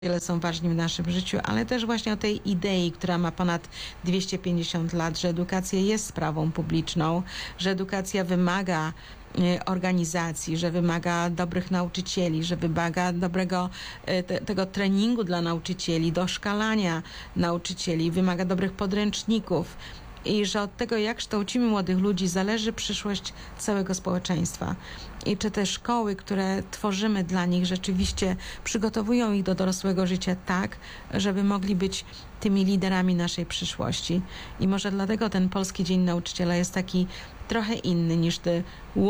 Wiele są ważni w naszym życiu, ale też właśnie o tej idei, która ma ponad 250 lat, że edukacja jest sprawą publiczną, że edukacja wymaga organizacji, że wymaga dobrych nauczycieli, że wymaga dobrego tego treningu dla nauczycieli, doszkalania nauczycieli, wymaga dobrych podręczników. I że od tego, jak kształcimy młodych ludzi, zależy przyszłość całego społeczeństwa. I czy te szkoły, które tworzymy dla nich, rzeczywiście przygotowują ich do dorosłego życia tak, żeby mogli być tymi liderami naszej przyszłości. I może dlatego ten Polski Dzień Nauczyciela jest taki trochę inny niż the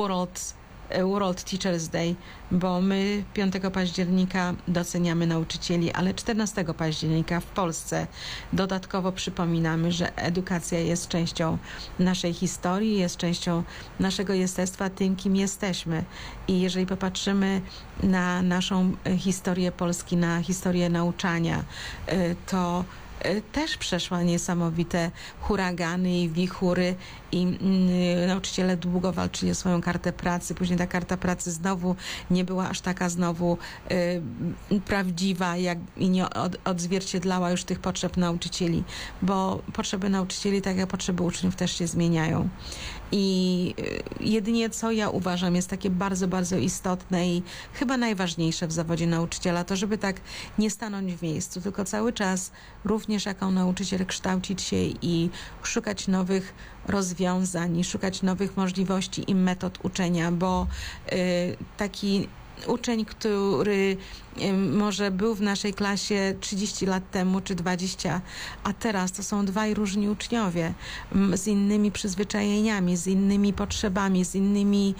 World Teachers Day, bo my 5 października doceniamy nauczycieli, ale 14 października w Polsce dodatkowo przypominamy, że edukacja jest częścią naszej historii, jest częścią naszego jestestwa, tym, kim jesteśmy. I jeżeli popatrzymy na naszą historię Polski, na historię nauczania, to też przeszła niesamowite huragany i wichury i nauczyciele długo walczyli o swoją kartę pracy. Później ta karta pracy znowu nie była aż taka znowu prawdziwa i nie odzwierciedlała już tych potrzeb nauczycieli, bo potrzeby nauczycieli, tak jak potrzeby uczniów, też się zmieniają. I jedynie co ja uważam jest takie bardzo, bardzo istotne i chyba najważniejsze w zawodzie nauczyciela, to żeby tak nie stanąć w miejscu, tylko cały czas również jako nauczyciel kształcić się i szukać nowych rozwiązań, szukać nowych możliwości i metod uczenia, bo taki uczeń, który może był w naszej klasie 30 lat temu czy 20, a teraz to są dwaj różni uczniowie z innymi przyzwyczajeniami, z innymi potrzebami, z innymi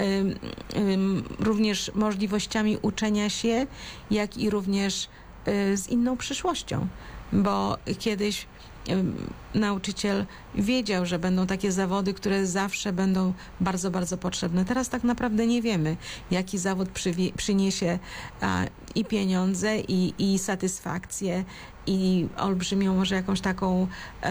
również możliwościami uczenia się, jak i również z inną przyszłością, bo kiedyś nauczyciel wiedział, że będą takie zawody, które zawsze będą bardzo, bardzo potrzebne. Teraz tak naprawdę nie wiemy, jaki zawód przyniesie i pieniądze, i satysfakcję, i olbrzymią może jakąś taką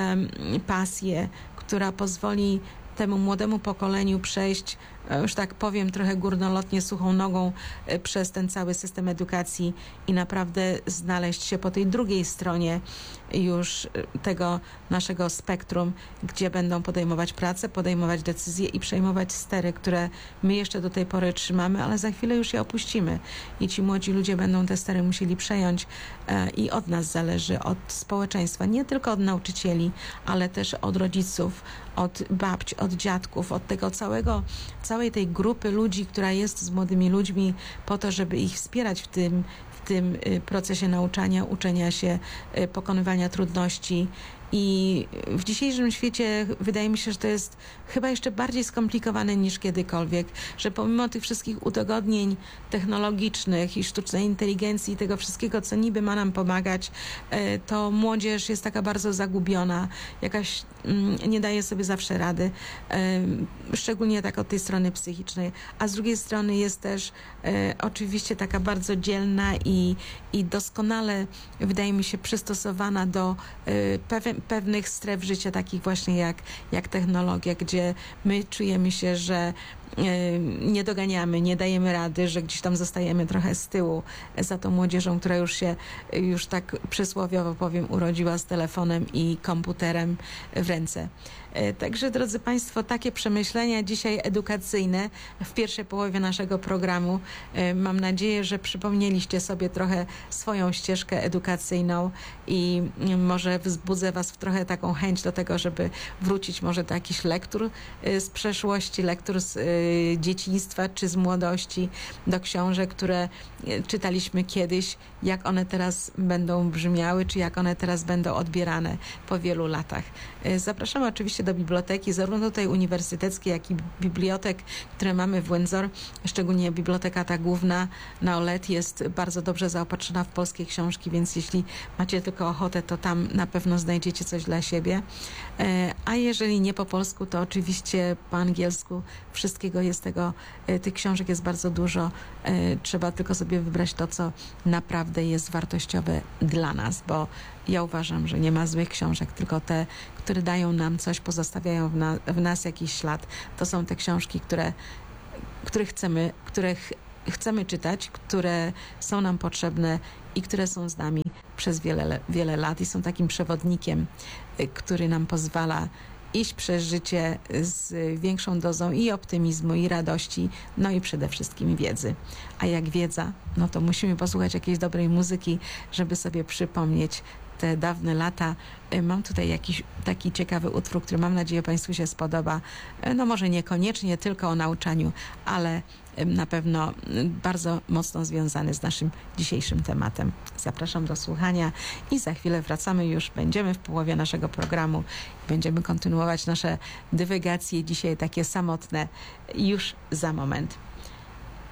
pasję, która pozwoli temu młodemu pokoleniu przejść, już tak powiem trochę górnolotnie, suchą nogą przez ten cały system edukacji i naprawdę znaleźć się po tej drugiej stronie już tego naszego spektrum, gdzie będą podejmować pracę, podejmować decyzje i przejmować stery, które my jeszcze do tej pory trzymamy, ale za chwilę już je opuścimy i ci młodzi ludzie będą te stery musieli przejąć i od nas zależy, od społeczeństwa, nie tylko od nauczycieli, ale też od rodziców, od babci, od dziadków, od tego całej tej grupy ludzi, która jest z młodymi ludźmi po to, żeby ich wspierać w tym procesie nauczania, uczenia się, pokonywania trudności. I w dzisiejszym świecie wydaje mi się, że to jest chyba jeszcze bardziej skomplikowane niż kiedykolwiek, że pomimo tych wszystkich udogodnień technologicznych i sztucznej inteligencji i tego wszystkiego, co niby ma nam pomagać, to młodzież jest taka bardzo zagubiona, jakaś nie daje sobie zawsze rady, szczególnie tak od tej strony psychicznej, a z drugiej strony jest też oczywiście taka bardzo dzielna i doskonale, wydaje mi się, przystosowana do pewnych stref życia, takich właśnie jak technologia, gdzie my czujemy się, że nie doganiamy, nie dajemy rady, że gdzieś tam zostajemy trochę z tyłu za tą młodzieżą, która już tak przysłowiowo powiem, urodziła z telefonem i komputerem w ręce. Także, drodzy Państwo, takie przemyślenia dzisiaj edukacyjne w pierwszej połowie naszego programu. Mam nadzieję, że przypomnieliście sobie trochę swoją ścieżkę edukacyjną i może wzbudzę Was w trochę taką chęć do tego, żeby wrócić może do jakichś lektur z przeszłości, lektur z dzieciństwa czy z młodości, do książek, które czytaliśmy kiedyś, jak one teraz będą brzmiały, czy jak one teraz będą odbierane po wielu latach. Zapraszamy oczywiście do biblioteki, zarówno tej uniwersyteckiej, jak i bibliotek, które mamy w Windsor. Szczególnie biblioteka ta główna na OLED jest bardzo dobrze zaopatrzona w polskie książki, więc jeśli macie tylko ochotę, to tam na pewno znajdziecie coś dla siebie. A jeżeli nie po polsku, to oczywiście po angielsku wszystkiego jest tych książek jest bardzo dużo. Trzeba tylko sobie wybrać to, co naprawdę jest wartościowe dla nas, bo ja uważam, że nie ma złych książek, tylko te, które dają nam coś, pozostawiają w nas jakiś ślad. To są te książki, których chcemy czytać, które są nam potrzebne i które są z nami przez wiele lat i są takim przewodnikiem, który nam pozwala iść przez życie z większą dozą i optymizmu, i radości, no i przede wszystkim wiedzy. A jak wiedza, no to musimy posłuchać jakiejś dobrej muzyki, żeby sobie przypomnieć te dawne lata. Mam tutaj jakiś taki ciekawy utwór, który mam nadzieję Państwu się spodoba. No może niekoniecznie tylko o nauczaniu, ale na pewno bardzo mocno związany z naszym dzisiejszym tematem. Zapraszam do słuchania i za chwilę wracamy już. Będziemy w połowie naszego programu i będziemy kontynuować nasze dywagacje dzisiaj takie samotne już za moment.